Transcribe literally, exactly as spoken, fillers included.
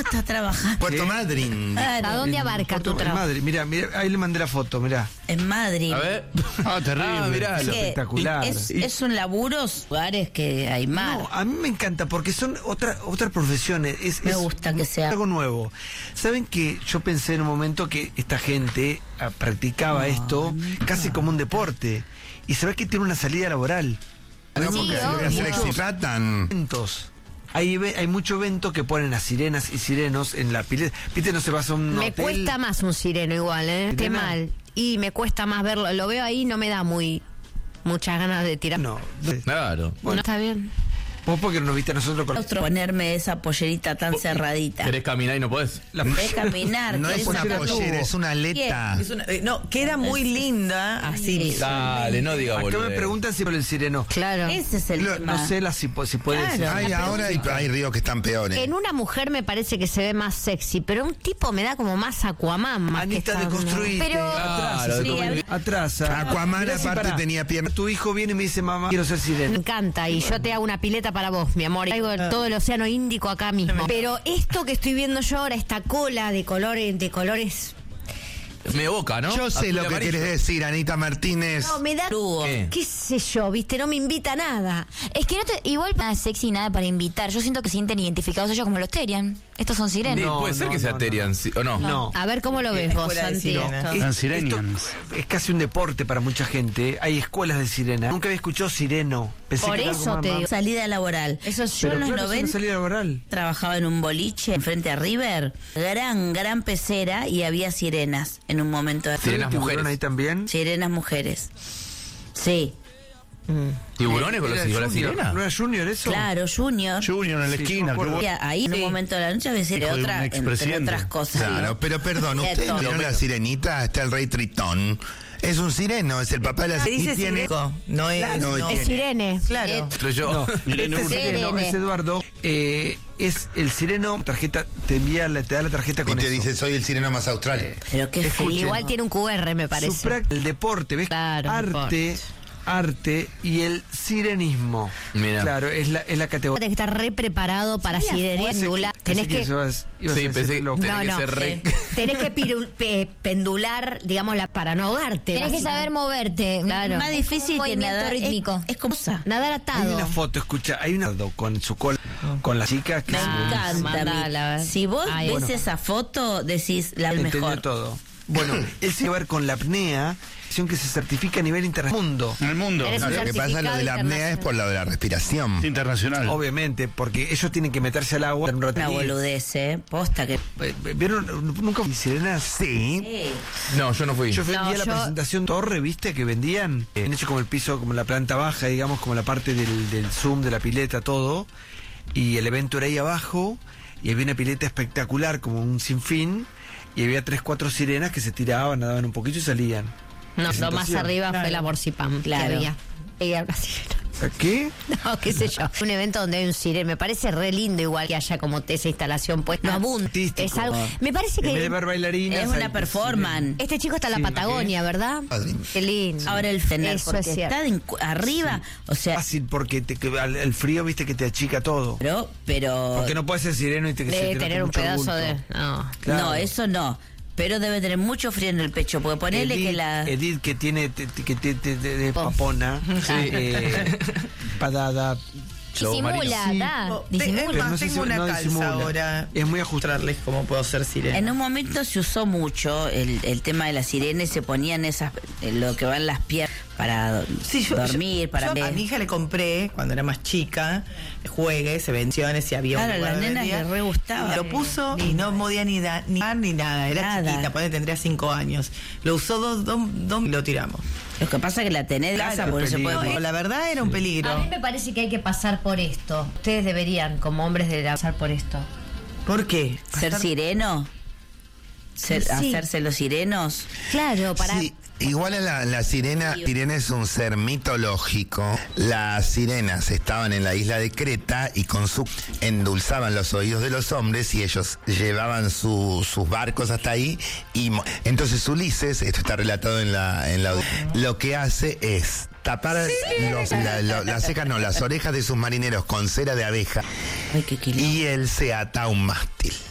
está trabajando. Puerto Madryn. Claro. ¿A dónde abarca tu En trabajo? Madrid, mira, mira, ahí le mandé la foto, mirá. En Madrid. A ver. Ah, terrible. Ah, mirá. Es lo- que espectacular. Es, es un laburo, lugares que hay mar. No, a mí me encanta porque son otra, otras profesiones. Es, Me es gusta que sea. algo nuevo. Saben que yo pensé en un momento que esta gente ah, practicaba esto casi como un deporte. Y se ve que tiene una salida laboral. No, Sí, porque obvio. se extratan. Eventos. Hay, ve- hay mucho evento que ponen a sirenas y sirenos en la pileta. Viste, no se vas a un Me hotel. cuesta más un sireno igual, ¿eh? Qué ¿Sirena? mal. Y me cuesta más verlo. Lo veo ahí, no me da muy muchas ganas de tirar. No. Claro. No está bien. Vos porque nos viste a nosotros con Otro, ponerme esa pollerita tan cerradita. ¿Querés caminar y no podés? la Podés caminar. No ¿querés es una sacar- pollera, es una aleta. Es una- eh, no, queda muy linda así. Sí. Dale, no diga Acá boludo. me preguntan si por el sireno. Claro. Ese es el Lo- tema. no sé la, si, po- si puede Claro. ser. Ay, ahora hay, hay ríos que están peores. En una mujer me parece que se ve más sexy, pero un tipo me da como más Aquaman. Más que Anita, esta- deconstruiste. Pero Atrás, Claro, sí, de- atrás. Aquaman Mirá si aparte pará. tenía piernas. Tu hijo viene y me dice, mamá, quiero ser me sireno. encanta y yo te hago una pileta para vos, mi amor. Traigo todo el océano Índico acá mismo. Pero esto que estoy viendo yo ahora, esta cola de colores, de colores. Medio boca, ¿no? Yo sé Azul y lo que amarillo. querés decir, Anita Martínez. No, me da. Lugo. ¿Qué? ¿Qué sé yo? ¿Viste? No me invita a nada. Es que no te, igual nada sexy, nada para invitar. Yo siento que se sienten identificados ellos como los Terian. Estos son sirenos. Sí, No, puede ser no, que sea no, Terian, sí, ¿o no? No. A ver cómo lo ves vos, Escuela de Santi. sirenas. esto. Es, Transirenians. esto es casi un deporte para mucha gente. Hay escuelas de sirena. Nunca había escuchado sireno. Pensé Por que era algo eso más- te más- digo. Salida laboral. Eso es- yo Pero en los claro, es una noventa salida laboral. trabajaba en un boliche enfrente a River. Gran, gran pecera y había sirenas en un momento. de- Sirenas ¿Tiburón mujeres. ahí también? Sirenas mujeres. Sí, ¿Tiburones con, los, Era con la Junior, sirena? ¿No era Junior eso? claro, Junior. Junior en la Sí, esquina. yo me qué acuerdo. bueno. Ahí en un Sí. momento de la noche a veces Hijo de de un otra, entre expresidente. otras cosas. Claro, pero perdón, De ¿ustedes todo. vieron la sirenita? Está el rey Tritón. Es un sireno, es el papá de la Se dice y tiene- sireno, no es. No, no. Es sirene. Claro. Soy yo. No, Irene este Urbe. sireno Irene. es Eduardo. Eh, es el sireno, tarjeta, te envía, la- te da la tarjeta Y con te eso. dice, soy el sireno más austral. Pero qué Escuchen. feo. Igual tiene un Q R, me Su parece. prac- el deporte, ¿ves? Claro, arte, deporte. arte y el sirenismo. Mira. Claro, es la, es la categoría. Tenés que estar re preparado para sirenula. Tenés que. eso es- ibas Sí, a decir pensé que- lo- Tenés No, que no. ser re- Tenés que piru- pe- pendular, digamos, la, para no ahogarte. Tenés que básicamente. saber moverte. Claro. Más difícil Un que movimiento nada. rítmico. Es, es como esa. Nadar Hay atado. una foto, escucha, hay una con su cola, con las chicas que Me se- encanta. a mí. mandala, a ver. Si vos Ay, ves bueno. esa foto, decís la entendió mejor. todo. Bueno, él tiene que ver con la apnea, que se certifica a nivel internacional. Mundo. En el mundo. Eres No, un lo que pasa lo de la apnea es por lo de la respiración. Internacional. Obviamente, porque ellos tienen que meterse al agua un Una ratito. boludez, ¿eh? Posta que. Eh, ¿Vieron? ¿Nunca vi sirenas? Sí. Eh, No, yo no fui. Yo fui No, un día a la yo- presentación Torre, ¿viste? Que vendían. Eh, han hecho como el piso, como la planta baja, digamos, como la parte del, del zoom, de la pileta, todo. Y el evento era ahí abajo. Y había una pileta espectacular, como un sinfín. Y había tres, cuatro sirenas que se tiraban, nadaban un poquito y salían. No, lo más Presentación. arriba fue la Morcipam. Claro. Que había. Y había una sirena. ¿Qué? No, qué sé yo. Un evento donde hay un sireno. Me parece re lindo igual que haya como esa instalación puesta. No abunda. Artístico. Es algo. Me parece En vez de que. ver bailarinas. es hay una performance. Este chico está en la Sí, Patagonia, ¿verdad? Padre. Qué lindo. Ahora el tener, Eso porque es cierto. está en- arriba, o sea, fácil porque te, que al- el frío, viste, que te achica todo. pero, pero Porque no puedes ser sireno y te que se te Debe note tener un mucho pedazo bulto. de. No. Claro. no, eso no. Pero debe tener mucho frío en el pecho, porque ponele Edith, que la. Edith, que tiene te- te- que te, te- te- de Oh. papona, Sí. eh, padada. Disimula, Sí. da. Oh, Disimula. Es Pero más, no sé tengo si- una no calza disimula. ahora. Es muy ajustada. Mostrarles cómo puedo ser sirena. En un momento se usó mucho el, el tema de la sirena y se ponían esas, eh, lo que van las piernas para Sí, yo- dormir, yo- para yo ver. a mi hija le compré cuando era más chica juegues, subvenciones, si había Claro, un lugar a las donde nenas vendía. les re gustaba. Lo puso y no podía ni dar ni, dar ni nada, era Nada. chiquita, pues tendría cinco años. Lo usó dos, dos, dos y lo tiramos. Lo que pasa es que la tenés de casa, Claro, por eso peligro. puede. No, la verdad era un peligro. A mí me parece que hay que pasar por esto. Ustedes deberían, como hombres, de pasar por esto. ¿Por qué? Ser sireno, ser, Sí. hacerse los sirenos. Claro, para. Sí, igual a la, la sirena, sirena es un ser mitológico. Las sirenas estaban en la isla de Creta y con su endulzaban los oídos de los hombres y ellos llevaban su- sus barcos hasta ahí. Y mo- entonces Ulises, esto está relatado en la, en la lo que hace es tapar los- la- la- las cejas, no, las orejas de sus marineros con cera de abeja Ay, qué quilombo. y él se ata a un mástil.